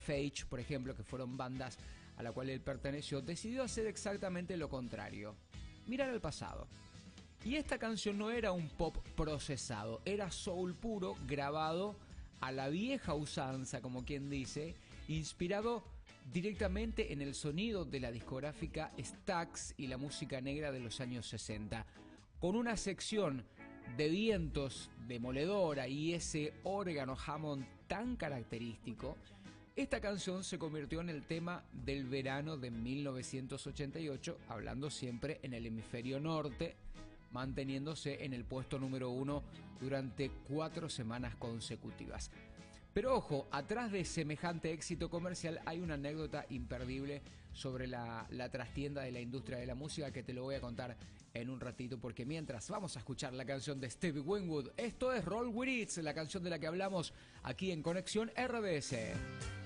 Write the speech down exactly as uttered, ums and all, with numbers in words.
Fage, por ejemplo, que fueron bandas a la cual él perteneció, decidió hacer exactamente lo contrario, mirar al pasado. Y esta canción no era un pop procesado, era soul puro, grabado a la vieja usanza, como quien dice, inspirado directamente en el sonido de la discográfica Stax y la música negra de los años sesenta, con una sección de vientos demoledora y ese órgano Hammond tan característico. Esta canción se convirtió en el tema del verano de mil novecientos ochenta y ocho, hablando siempre en el hemisferio norte, manteniéndose en el puesto número uno durante cuatro semanas consecutivas. Pero ojo, atrás de semejante éxito comercial hay una anécdota imperdible sobre la, la trastienda de la industria de la música que te lo voy a contar en un ratito, porque mientras vamos a escuchar la canción de Stevie Winwood. Esto es Roll With It, la canción de la que hablamos aquí en Conexión R B S.